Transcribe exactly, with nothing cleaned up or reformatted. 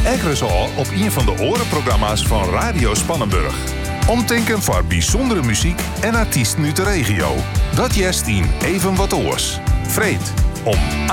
Ekkeres al op een van de orenprogramma's van Radio Spannenburg. Omtinken voor bijzondere muziek en artiesten uit de regio. Dat jest in Even wat oors. Vreed om